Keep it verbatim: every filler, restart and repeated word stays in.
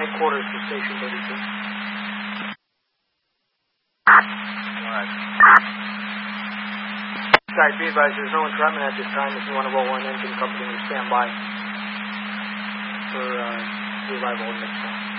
headquarters to Station thirty-two. Alright. Guys, be advised, there's no entrapment at this time. If you want to roll one engine company, stand by for uh, the arrival of next time.